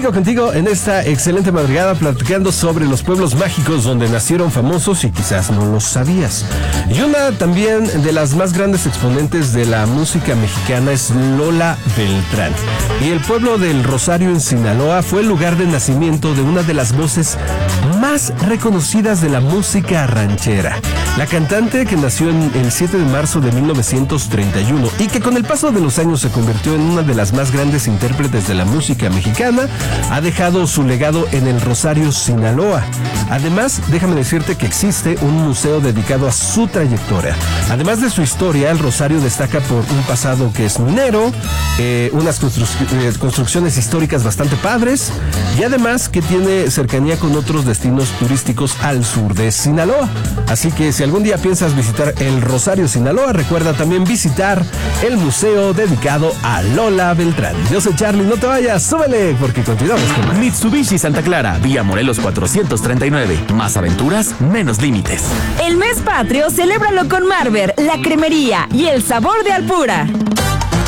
sigo contigo en esta excelente madrugada platicando sobre los pueblos mágicos donde nacieron famosos y quizás no lo sabías. Y una también de las más grandes exponentes de la música mexicana es Lola Beltrán. Y el pueblo del Rosario en Sinaloa fue el lugar de nacimiento de una de las voces más reconocidas de la música ranchera. La cantante que nació el 7 de marzo de 1931 y que con el paso de los años se convirtió en una de las más grandes intérpretes de la música mexicana, ha dejado su legado en el Rosario, Sinaloa. Además, déjame decirte que existe un museo dedicado a su trayectoria. Además de su historia, el Rosario destaca por un pasado que es minero, unas construcciones históricas bastante padres y además que tiene cercanía con otros destinos turísticos al sur de Sinaloa. Así que si algún día piensas visitar el Rosario, Sinaloa, recuerda también visitar el museo dedicado a Lola Beltrán. Yo soy Charlie, no te vayas, súbele porque continuamos con más. Mitsubishi Santa Clara, vía Morelos 439. Más aventuras, menos límites. El mes patrio, celébralo con Marver, la cremería y el sabor de Alpura.